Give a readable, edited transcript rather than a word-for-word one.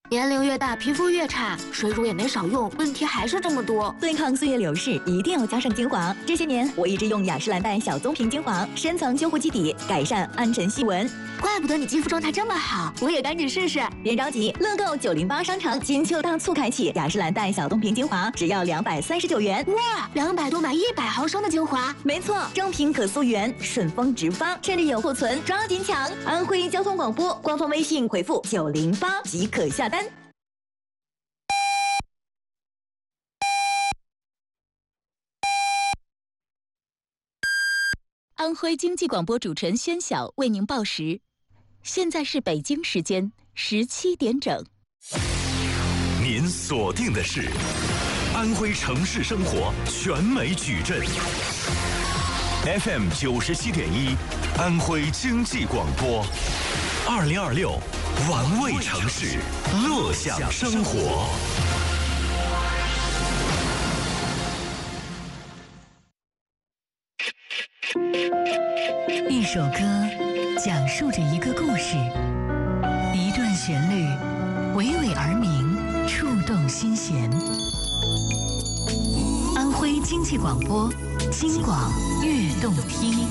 年龄越大，皮肤越差，水乳也没少用，问题还是这么多。 对抗岁月流逝，一定要加上精华。这些年，我一直用雅诗兰黛小棕瓶精华，深层修护基底，改善暗沉细纹。 怪不得你肌肤状态这么好，我也赶紧试试。 别着急，乐购908商城金秋大促开启，雅诗兰黛小棕瓶精华只要239元。 哇，200多买100毫升的精华。 没错，正品可溯源，顺丰直发，甚至有库存，抓紧抢！安徽交通广播官方微信回复908即可下单。 安徽经济广播主持人宣晓为您报时，现在是北京时间17点整。 您锁定的是安徽城市生活全美矩阵 FM 97.1，安徽经济广播，2026玩味城市，乐享生活。 一首歌讲述着一个故事，一段旋律娓娓而鸣，触动心弦。安徽经济广播，京广悦动听。